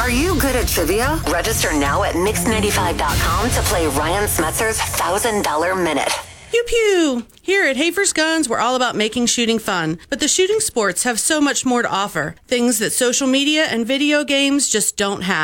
Are you good at trivia? Register now at Mix95.com to play Ryan Smetzer's $1,000 Minute. Pew pew! Here at Hafer's Guns, we're all about making shooting fun. But the shooting sports have so much more to offer. Things that social media and video games just don't have.